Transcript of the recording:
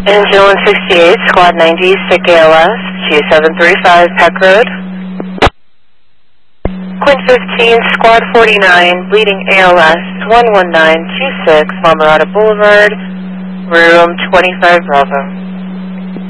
Engine 168, Squad 90, sick ALS, 2735 Peck Road. Quint 15, Squad 49, bleeding ALS, 11926 Marmorada Boulevard, room 25 Bravo.